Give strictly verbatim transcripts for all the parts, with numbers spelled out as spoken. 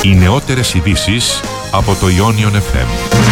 Οι νεότερες ειδήσεις από το Ionion εφ εμ.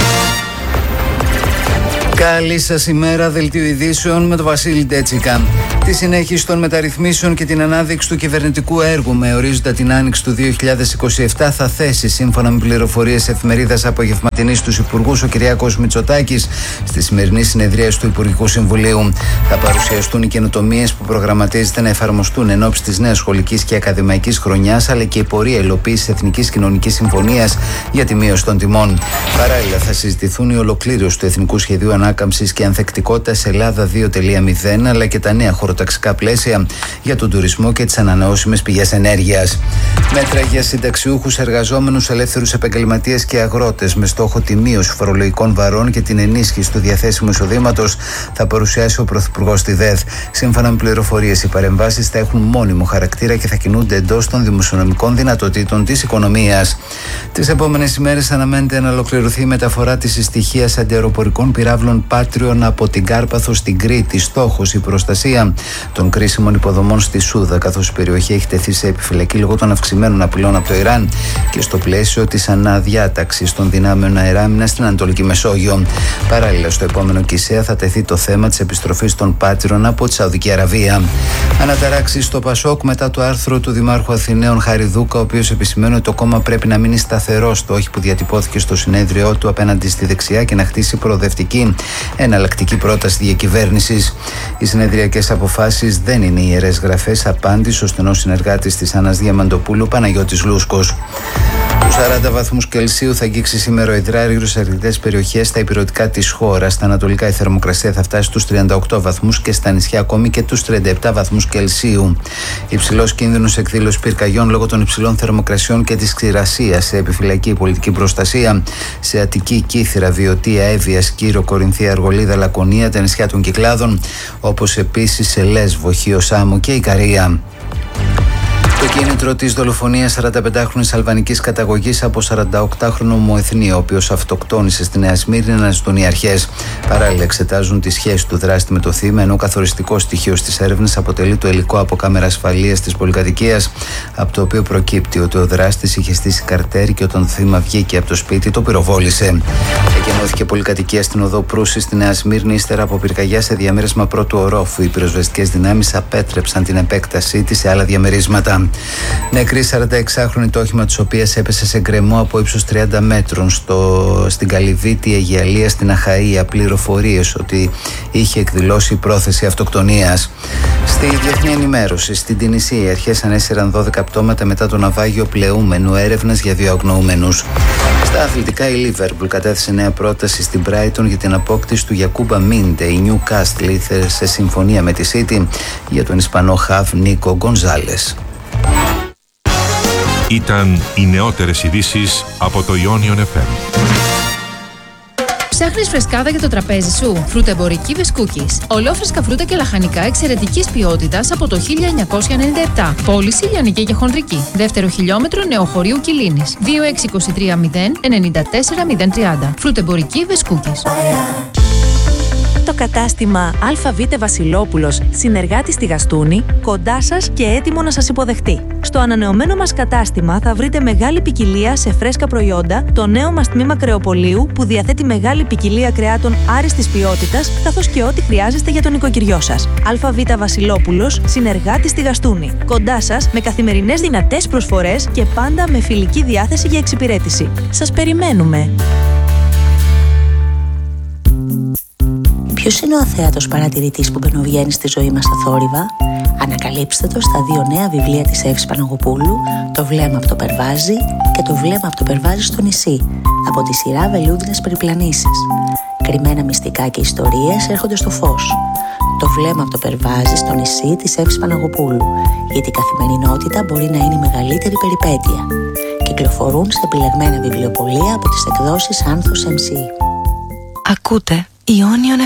Καλή σας ημέρα, δελτίο ειδήσεων με τον Βασίλη Ντέτσικα. Τη συνέχιση των μεταρρυθμίσεων και την ανάδειξη του κυβερνητικού έργου με ορίζοντα την άνοιξη του δύο χιλιάδες είκοσι επτά θα θέσει, σύμφωνα με πληροφορίες εφημερίδας απογευματινής τους υπουργούς, ο Κυριάκος Μητσοτάκης στη σημερινή συνεδρίαση του Υπουργικού Συμβουλίου. Θα παρουσιαστούν οι καινοτομίες που προγραμματίζεται να εφαρμοστούν εν ώψη της νέας σχολικής και ακαδημαϊκής χρονιάς, αλλά και η πορεία υλοποίησης Εθνικής Κοινωνικής Συμφωνίας για τη μείωση των τιμών. Παράλληλα, θα συζητηθούν η ολοκλήρωση του Εθνικού Σχεδίου Ανάκαμψης και Ανθεκτικότητας Ελλάδα δύο κόμμα μηδέν, αλλά και τα νέα χωροταξικά πλαίσια για τον τουρισμό και τις ανανεώσιμες πηγές ενέργειας. Μέτρα για συνταξιούχους, εργαζόμενους, ελεύθερους επαγγελματίες και αγρότες με στόχο τη μείωση φορολογικών βαρών και την ενίσχυση του διαθέσιμου εισοδήματος θα παρουσιάσει ο Πρωθυπουργός στη ΔΕΔ. Σύμφωνα με πληροφορίες, οι παρεμβάσεις θα έχουν μόνιμο χαρακτήρα και θα κινούνται εντός των δημοσιονομικών δυνατοτήτων της οικονομίας. Τις επόμενες ημέρες αναμένεται να ολοκληρωθεί η μεταφορά της συστοιχίας αντιαεροπορικών πυράβλων Patriot από την Κάρπαθο στην Κρήτη. Στόχος η προστασία των κρίσιμων υποδομών στη Σούδα, καθώς η περιοχή έχει τεθεί σε επιφυλακή λόγω των αυξημένων απειλών από το Ιράν και στο πλαίσιο της αναδιάταξης των δυνάμεων αεράμινας στην Ανατολική Μεσόγειο. Παράλληλα, στο επόμενο ΚΙΣΕΑ θα τεθεί το θέμα της επιστροφής των Patriot από τη Σαουδική Αραβία. Αναταράξεις στο Πασόκ μετά το άρθρο του Δημάρχου Αθηναίων Χαριδούκα, ο οποίος επισημαίνει ότι το κόμμα πρέπει να μείνει σταθερό στο όχι που διατυπώθηκε στο συνέδριό του απέναντι στη δεξιά και να χτίσει προοδευτική εναλλακτική πρόταση διακυβέρνησης. Οι συνεδριακές αποφάσεις δεν είναι ιερές γραφές, απάντησε ο στενός συνεργάτης της Άννας Διαμαντοπούλου, Παναγιώτης Λούσκος. Τους σαράντα βαθμούς Κελσίου θα αγγίξει σήμερα ο υδράργυρος σε αρκετές περιοχές στα ηπειρωτικά της χώρας. Στα ανατολικά η θερμοκρασία θα φτάσει στους τριάντα οκτώ βαθμούς και στα νησιά ακόμη και τους τριάντα επτά βαθμούς Κελσίου. Υψηλός κίνδυνος εκδήλωση πυρκαγιών λόγω των υψηλών θερμοκρασιών και της ξηρασίας. Σε επιφυλακή πολιτική προστασία σε Αττική, Κύθυρα, Βιωτία, Εύβοια, Σκύρο, Κορινθία, Αργολίδα, Λακωνία, τα νησιά των Κυκλάδων, όπως επίσης σε Λέσβο, Χίο, Σάμο και Ικαρία. Το κίνητρο της δολοφονίας σαρανταπεντάχρονης αλβανικής καταγωγής από σαρανταοκτάχρονο ομοεθνή, ο οποίος αυτοκτόνησε στη Νέα Σμύρνη, αναζητούν οι αρχές. Παράλληλα, εξετάζουν τη σχέση του δράστη με το θύμα, ενώ καθοριστικό στοιχείο στις έρευνες αποτελεί το υλικό από κάμερα ασφαλείας της πολυκατοικίας, από το οποίο προκύπτει ότι ο δράστης είχε στήσει καρτέρι και όταν το θύμα βγήκε από το σπίτι, το πυροβόλησε. Εκενώθηκε πολυκατοικία στην οδό Προύση στη Νέα Σμύρνη, ύστερα από πυρκαγιά σε διαμέρισμα πρώτου ορόφου. Οι πυροσβεστικές δυνάμεις απέτρεψαν την επέκτασή της σε άλλα διαμερίσματα. Νεκρή σαρανταεξάχρονη, το όχημα της οποίας έπεσε σε γκρεμό από ύψος τριάντα μέτρων στο, στην Καλυβίτη Αιγιαλία στην Αχαΐα. Πληροφορίες ότι είχε εκδηλώσει πρόθεση αυτοκτονίας. Στη διεθνή ενημέρωση, στην Τινησία, οι αρχές ανέσυραν δώδεκα πτώματα μετά το ναυάγιο πλεούμενου, έρευνας για δύο αγνοούμενους. Στα αθλητικά, η Λίβερπουλ κατέθεσε νέα πρόταση στην Μπράιτον για την απόκτηση του Γιακούμπα Μίντε. Η Νιουκάστλ ήρθε σε συμφωνία με τη Σίτι για τον Ισπανό χαφ Νίκο Γκονζάλες. Ήταν οι νεότερες ειδήσεις από το Ionion εφ εμ. Ψάχνεις φρεσκάδα για το τραπέζι σου? Φρουτεμπορική Βεσκούκης. Ολόφρεσκα φρούτα και λαχανικά εξαιρετικής ποιότητας από το χίλια εννιακόσια ενενήντα επτά. Πώληση λιανική και χονδρική. Δεύτερο χιλιόμετρο Νεοχωρίου Κιλίνης. δύο έξι δύο τρία μηδέν εννιά τέσσερα μηδέν τρία. Φρουτεμπορική Βεσκούκης. Το κατάστημα ΑΒ Βασιλόπουλος, συνεργάτης στη Γαστούνη, κοντά σας και έτοιμο να σας υποδεχτεί. Στο ανανεωμένο μας κατάστημα θα βρείτε μεγάλη ποικιλία σε φρέσκα προϊόντα, το νέο μας τμήμα κρεοπολίου που διαθέτει μεγάλη ποικιλία κρεάτων άριστης ποιότητας, καθώς και ό,τι χρειάζεστε για τον νοικοκυριό σας. ΑΒ Βασιλόπουλος, συνεργάτης στη Γαστούνη, κοντά σας με καθημερινές δυνατές προσφορές και πάντα με φιλική διάθεση για εξυπηρέτηση. Σας περιμένουμε! Ποιος είναι ο αθέατος παρατηρητής που μπαινοβγαίνει στη ζωή μας στα θόρυβα? Ανακαλύψτε το στα δύο νέα βιβλία της Εύης Παναγοπούλου, «Το βλέμμα από το Περβάζι» και «Το βλέμμα από το Περβάζι στο νησί», από τη σειρά Βελούδινες περιπλανήσεις. Κρυμμένα μυστικά και ιστορίες έρχονται στο φως. «Το βλέμμα από το Περβάζι στο νησί» της Εύης Παναγοπούλου, γιατί η καθημερινότητα μπορεί να είναι η μεγαλύτερη περιπέτεια. Κυκλοφορούν σε επιλεγμένα βιβλιοπωλεία από τις εκδόσεις Άνθος εμ σι. Ακούτε Ionion